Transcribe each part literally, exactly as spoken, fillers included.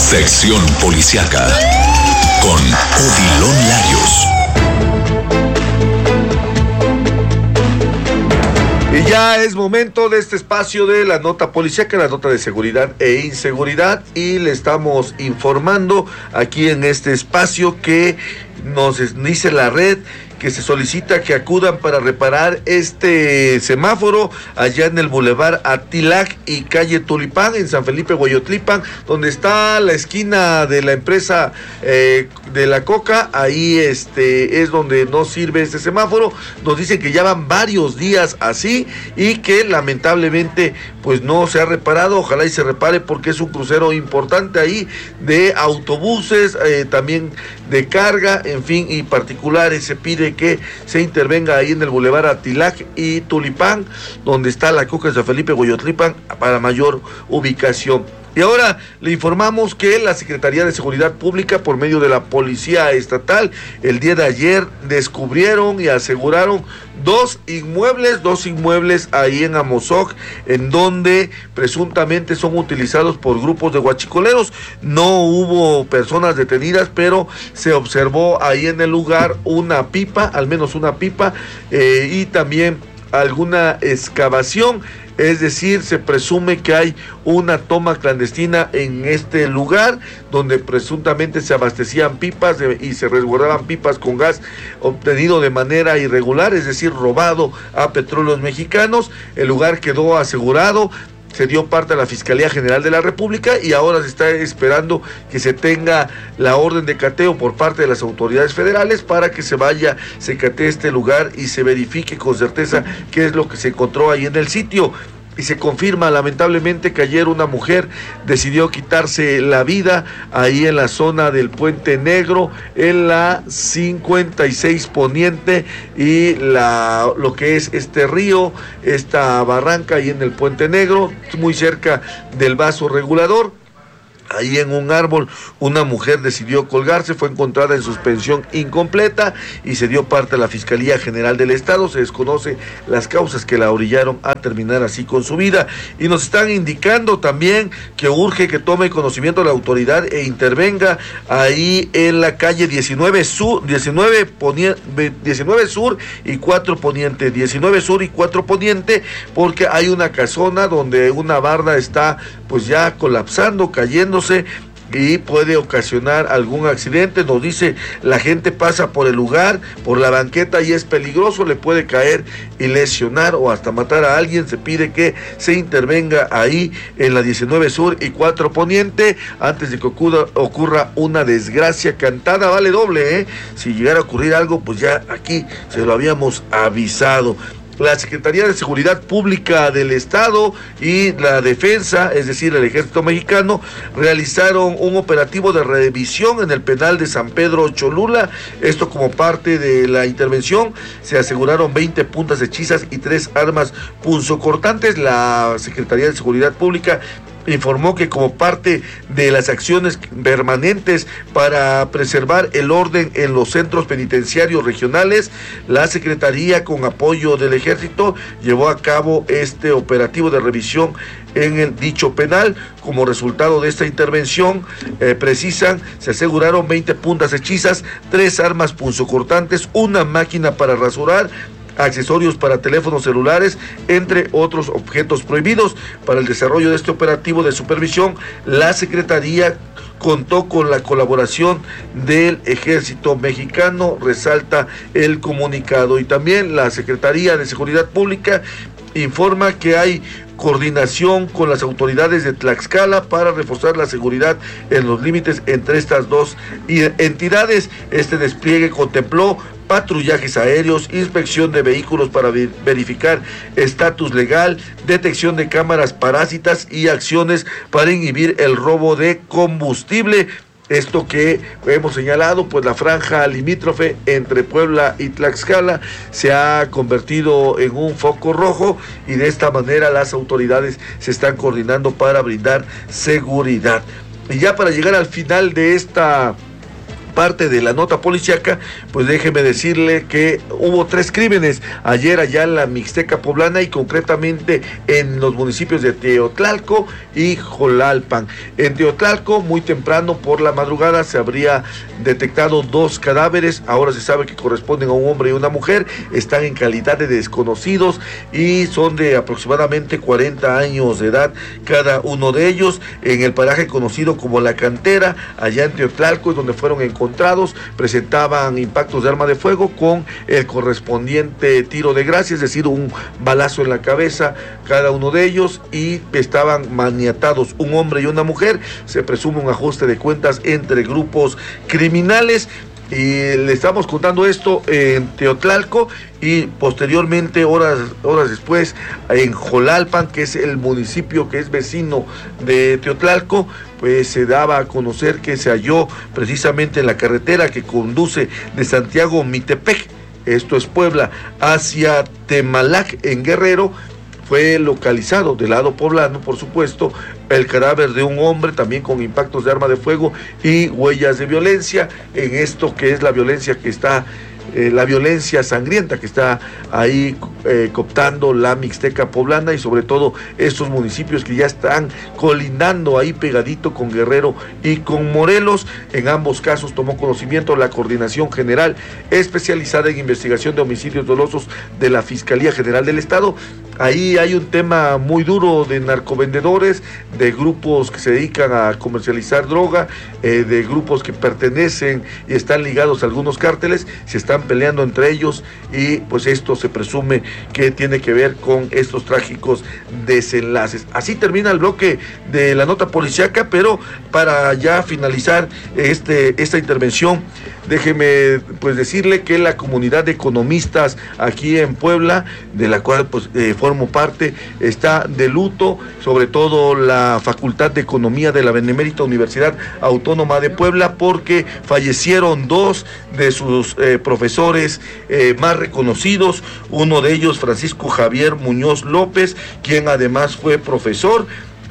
Sección Policiaca con Odilon Larios. Y ya es momento de este espacio de la nota policiaca, la nota de seguridad e inseguridad, y le estamos informando aquí en este espacio que nos dice la red que se solicita que acudan para reparar este semáforo allá en el Boulevard Atilac y calle Tulipán, en San Felipe Hueyotlipan, donde está la esquina de la empresa eh, de la coca. Ahí este es donde no sirve este semáforo. Nos dicen que ya van varios días así y que lamentablemente pues no se ha reparado. Ojalá y se repare porque es un crucero importante ahí de autobuses, eh, también de carga, en fin, y particulares. Se pide que se intervenga ahí en el Boulevard Atilac y Tulipán, donde está la coca de San Felipe Hueyotlipan, para mayor ubicación. Y ahora le informamos que la Secretaría de Seguridad Pública, por medio de la Policía Estatal, el día de ayer descubrieron y aseguraron dos inmuebles, dos inmuebles ahí en Amozoc, en donde presuntamente son utilizados por grupos de huachicoleros. No hubo personas detenidas, pero se observó ahí en el lugar una pipa, al menos una pipa, eh, y también alguna excavación. Es decir, se presume que hay una toma clandestina en este lugar, donde presuntamente se abastecían pipas y se resguardaban pipas con gas obtenido de manera irregular, es decir, robado a Petróleos Mexicanos. El lugar quedó asegurado, se dio parte a la Fiscalía General de la República y ahora se está esperando que se tenga la orden de cateo por parte de las autoridades federales para que se vaya, se catee este lugar y se verifique con certeza qué es lo que se encontró ahí en el sitio. Y se confirma lamentablemente que ayer una mujer decidió quitarse la vida ahí en la zona del Puente Negro, en la cincuenta y seis Poniente y la lo que es este río, esta barranca ahí en el Puente Negro, muy cerca del vaso regulador. Ahí en un árbol una mujer decidió colgarse, fue encontrada en suspensión incompleta y se dio parte a la Fiscalía General del Estado. Se desconoce las causas que la orillaron a terminar así con su vida. Y nos están indicando también que urge que tome conocimiento la autoridad e intervenga ahí en la calle diecinueve Sur, diecinueve, Poniente, diecinueve Sur y cuatro Poniente, diecinueve Sur y cuatro Poniente, porque hay una casona donde una barda está pues ya colapsando, cayendo y puede ocasionar algún accidente. Nos dice, la gente pasa por el lugar, por la banqueta y es peligroso, le puede caer y lesionar o hasta matar a alguien. Se pide que se intervenga ahí en la diecinueve Sur y cuatro Poniente antes de que ocurra, ocurra una desgracia cantada, vale doble, ¿eh? Si llegara a ocurrir algo, pues ya aquí se lo habíamos avisado. La Secretaría de Seguridad Pública del Estado y la Defensa, es decir, el Ejército Mexicano, realizaron un operativo de revisión en el penal de San Pedro Cholula. Esto como parte de la intervención. Se aseguraron veinte puntas hechizas y tres armas punzocortantes. La Secretaría de Seguridad Pública informó que como parte de las acciones permanentes para preservar el orden en los centros penitenciarios regionales, la Secretaría, con apoyo del Ejército, llevó a cabo este operativo de revisión en el dicho penal. Como resultado de esta intervención, eh, precisan, se aseguraron veinte puntas hechizas, tres armas punzocortantes, una máquina para rasurar, accesorios para teléfonos celulares, entre otros objetos prohibidos. Para el desarrollo de este operativo de supervisión, la Secretaría contó con la colaboración del Ejército Mexicano, resalta el comunicado. Y también la Secretaría de Seguridad Pública informa que hay coordinación con las autoridades de Tlaxcala para reforzar la seguridad en los límites entre estas dos entidades. Este despliegue contempló patrullajes aéreos, inspección de vehículos para verificar estatus legal, detección de cámaras parásitas y acciones para inhibir el robo de combustible. Esto que hemos señalado, pues la franja limítrofe entre Puebla y Tlaxcala se ha convertido en un foco rojo y de esta manera las autoridades se están coordinando para brindar seguridad. Y ya para llegar al final de esta parte de la nota policíaca, pues déjeme decirle que hubo tres crímenes ayer allá en la Mixteca Poblana y concretamente en los municipios de Teotlalco y Jolalpan. En Teotlalco, muy temprano por la madrugada, se habría detectado dos cadáveres, ahora se sabe que corresponden a un hombre y una mujer, están en calidad de desconocidos y son de aproximadamente cuarenta años de edad cada uno de ellos, en el paraje conocido como La Cantera, allá en Teotlalco, donde fueron encontrados, presentaban impactos de arma de fuego con el correspondiente tiro de gracia, es decir, un balazo en la cabeza cada uno de ellos, y estaban maniatados un hombre y una mujer. Se presume un ajuste de cuentas entre grupos criminales. Y le estamos contando esto en Teotlalco y posteriormente, horas, horas después, en Jolalpan, que es el municipio que es vecino de Teotlalco, pues se daba a conocer que se halló precisamente en la carretera que conduce de Santiago Mitepec, esto es Puebla, hacia Temalac en Guerrero. Fue localizado del lado poblano, por supuesto, el cadáver de un hombre también con impactos de arma de fuego y huellas de violencia, en esto que es la violencia que está, eh, la violencia sangrienta que está ahí eh, cooptando la Mixteca Poblana y sobre todo estos municipios que ya están colindando ahí pegadito con Guerrero y con Morelos. En ambos casos tomó conocimiento la Coordinación General Especializada en Investigación de Homicidios Dolosos de la Fiscalía General del Estado. Ahí hay un tema muy duro de narcovendedores, de grupos que se dedican a comercializar droga, eh, de grupos que pertenecen y están ligados a algunos cárteles, se están peleando entre ellos y pues esto se presume que tiene que ver con estos trágicos desenlaces. Así termina el bloque de la nota policíaca, pero para ya finalizar este, esta intervención, déjeme pues decirle que la comunidad de economistas aquí en Puebla, de la cual pues eh, formo parte, está de luto, sobre todo la Facultad de Economía de la Benemérita Universidad Autónoma de Puebla, porque fallecieron dos de sus eh, profesores eh, más reconocidos, uno de ellos Francisco Javier Muñoz López, quien además fue profesor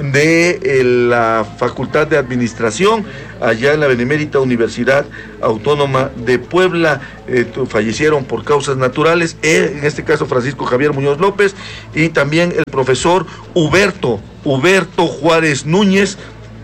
de eh, la Facultad de Administración allá en la Benemérita Universidad Autónoma de Puebla. Eh, fallecieron por causas naturales, eh, en este caso Francisco Javier Muñoz López, y también el profesor Huberto, Huberto Juárez Núñez.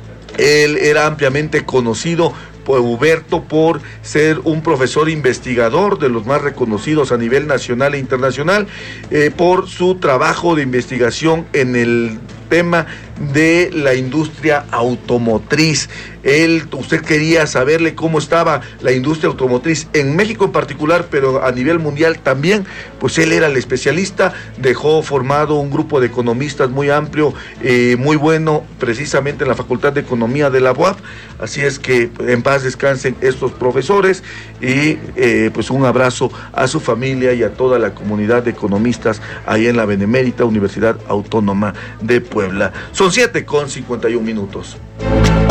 Él era ampliamente conocido por Huberto por ser un profesor investigador de los más reconocidos a nivel nacional e internacional, eh, por su trabajo de investigación en el tema de la industria automotriz. Él, usted quería saberle cómo estaba la industria automotriz en México en particular, pero a nivel mundial también, pues él era el especialista, dejó formado un grupo de economistas muy amplio, eh, muy bueno, precisamente en la Facultad de Economía de la U A P, así es que en paz descansen estos profesores y eh, pues un abrazo a su familia y a toda la comunidad de economistas ahí en la Benemérita Universidad Autónoma de Puebla. Son siete con cincuenta y un minutos.